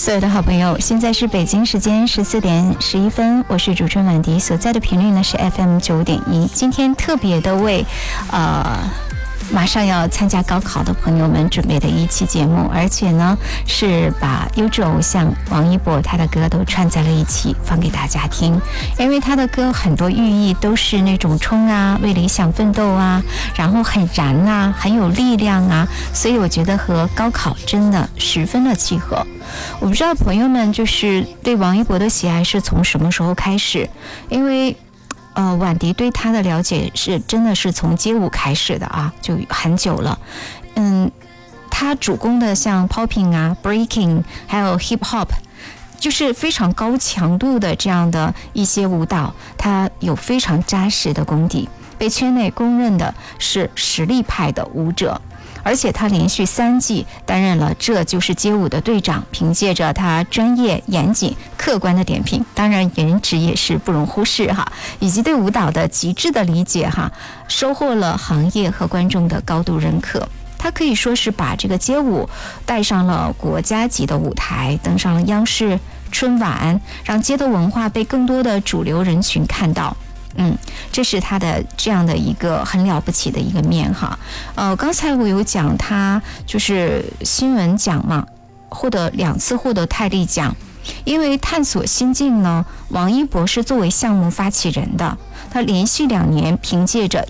所有的好朋友，现在是北京时间14点11分，我是主持人婉迪，所在的频率呢是 FM 9.1。今天特别的为马上要参加高考的朋友们准备的一期节目，而且呢是把优质偶像王一博他的歌都串在了一起放给大家听，因为他的歌很多寓意都是那种冲啊，为理想奋斗啊，然后很燃啊，很有力量啊，所以我觉得和高考真的十分的契合。我不知道朋友们就是对王一博的喜爱是从什么时候开始，因为婉迪对他的了解是真的是从街舞开始的啊，就很久了。他主攻的像 popping 啊 breaking 还有 hip hop， 就是非常高强度的这样的一些舞蹈，他有非常扎实的功底，被圈内公认的是实力派的舞者。而且他连续3季担任了这就是街舞的队长，凭借着他专业严谨客观的点评，当然颜值也是不容忽视哈，以及对舞蹈的极致的理解哈，收获了行业和观众的高度认可。他可以说是把这个街舞带上了国家级的舞台，登上了央视春晚，让街头文化被更多的主流人群看到。这是他的这样的一个很了不起的一个面哈。刚才我有讲他就是新闻奖嘛，2次获得泰利奖。因为探索心境呢，王一博是作为项目发起人的，他连续2年凭借着